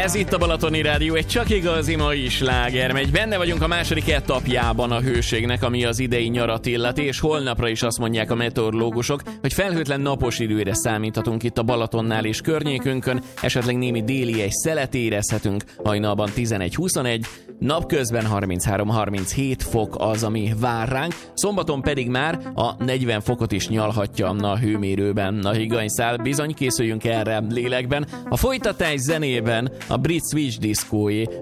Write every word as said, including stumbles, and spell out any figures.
Ez itt a Balatoni Rádió, egy csak igazi mai sláger megy. Benne vagyunk a második etapjában a hőségnek, ami az idei nyarat illeti, és holnapra is azt mondják a meteorológusok, hogy felhőtlen napos időre számíthatunk itt a Balatonnál és környékünkön, esetleg némi déli egy szelet érezhetünk, hajnalban tizenegy-huszonegy, napközben harminchárom-harminchét fok az, ami vár ránk, szombaton pedig már a negyven fokot is nyalhatja a hőmérőben. A higanyszál, bizony készüljünk erre lélekben. A folytatás zenében a brit switch diszkóé,